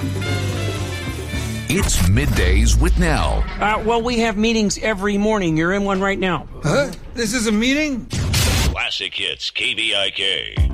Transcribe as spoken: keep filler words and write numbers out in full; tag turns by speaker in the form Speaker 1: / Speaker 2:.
Speaker 1: It's Middays with Nell.
Speaker 2: Uh, well, we have meetings every morning. You're in one right now.
Speaker 3: Huh? This is a meeting?
Speaker 4: Classic Hits, K B I K.